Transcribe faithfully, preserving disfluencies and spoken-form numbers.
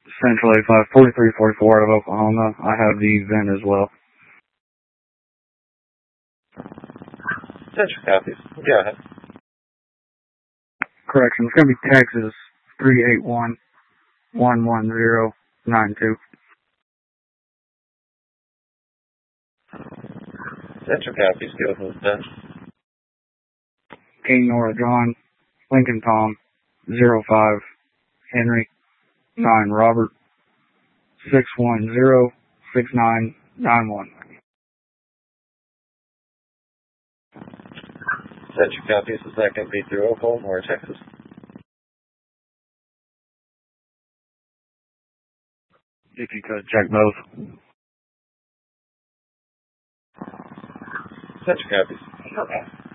Central eighty-five, forty-three forty-four out of Oklahoma. I have the V I N as well. Central copies. Go ahead. Correction, it's going to be Texas three eight one, one one zero nine two. Central copies. Go ahead with that. King Nora John, Lincoln Tom, zero five, Henry, nine Robert, six one zero six nine nine one. Central copies. Is that going to be through Oklahoma or Texas? If you could check both. Central copies.